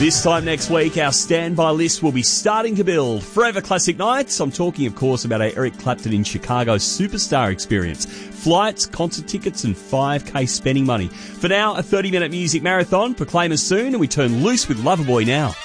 This time next week, our standby list will be starting to build. Forever Classic Nights. I'm talking, of course, about our Eric Clapton in Chicago superstar experience. Flights, concert tickets, and 5K spending money. For now, a 30-minute music marathon. Proclaimers soon, and we turn loose with Loverboy now.